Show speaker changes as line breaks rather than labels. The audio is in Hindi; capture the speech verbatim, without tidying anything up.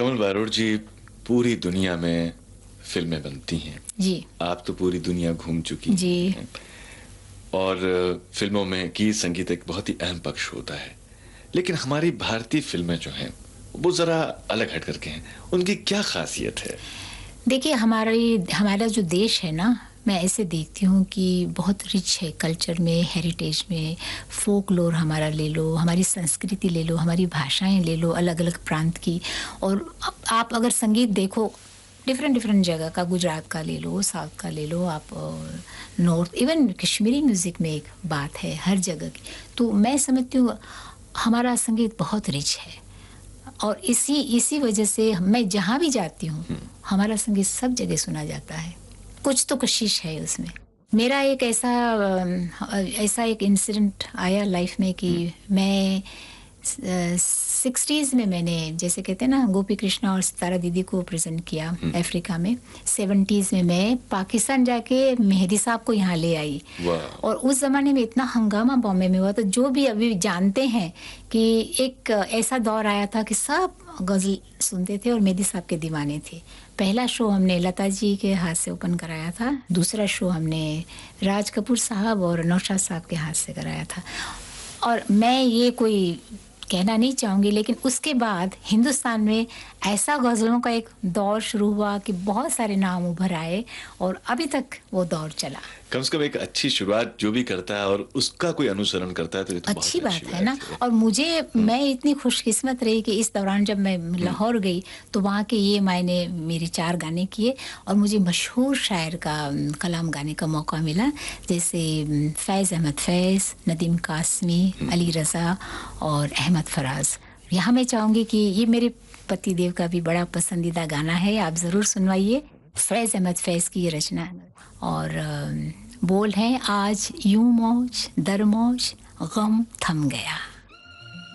कमल बारोड़ जी, पूरी दुनिया में फिल्में बनती हैं
जी।
आप तो पूरी दुनिया घूम चुकी
जी
हैं और फिल्मों में गीत संगीत एक बहुत ही अहम पक्ष होता है, लेकिन हमारी भारतीय फिल्में जो हैं वो जरा अलग हट करके हैं। उनकी क्या खासियत है?
देखिए, हमारी हमारा जो देश है ना, मैं ऐसे देखती हूँ कि बहुत रिच है कल्चर में, हेरिटेज में। फोक लोर हमारा ले लो, हमारी संस्कृति ले लो, हमारी भाषाएं ले लो अलग अलग प्रांत की। और आप अगर संगीत देखो डिफरेंट डिफरेंट जगह का, गुजरात का ले लो, साउथ का ले लो, आप नॉर्थ, इवन कश्मीरी म्यूज़िक में एक बात है हर जगह की। तो मैं समझती हूँ हमारा संगीत बहुत रिच है और इसी इसी वजह से मैं जहाँ भी जाती हूँ हमारा संगीत सब जगह सुना जाता है। कुछ तो कोशिश है उसमें। मेरा एक ऐसा ऐसा एक इंसिडेंट आया लाइफ में कि मैं सिक्सटीज़ में मैंने, जैसे कहते हैं ना, गोपी कृष्णा और सितारा दीदी को प्रेजेंट किया अफ्रीका में। सेवेंटीज़ में मैं पाकिस्तान जाके मेहदी साहब को यहाँ ले आई और उस ज़माने में इतना हंगामा बॉम्बे में हुआ। तो जो भी अभी जानते हैं कि एक ऐसा दौर आया था कि सब गज़ल सुनते थे और मेहदी साहब के दीवाने थे। पहला शो हमने लता जी के हाथ से ओपन कराया था, दूसरा शो हमने राज कपूर साहब और नौशाद साहब के हाथ से कराया था। और मैं ये कोई कहना नहीं चाहूँगी, लेकिन उसके बाद हिंदुस्तान में ऐसा गज़लों का एक दौर शुरू हुआ कि बहुत सारे नाम उभर आए और अभी तक वो दौर चला।
कम से कम एक अच्छी शुरुआत जो भी करता है और उसका कोई अनुसरण करता है तो ये तो
अच्छी
बहुत
बात
अच्छी
है ना।
है।
और मुझे, मैं इतनी खुशकिस्मत रही कि इस दौरान जब मैं लाहौर गई तो वहाँ के ये मैंने मेरे चार गाने किए और मुझे मशहूर शायर का कलाम गाने का मौका मिला, जैसे फैज़ अहमद फैज़, नदीम कासमी, अली रज़ा और अहमद फराज। यहाँ मैं चाहूँगी कि ये मेरे पति देव का भी बड़ा पसंदीदा गाना है, आप ज़रूर सुनवाइए। फैज़ अहमद फैज़ की ये रचना है और बोल हैं, आज यूं मौज दर मौज गम थम गया।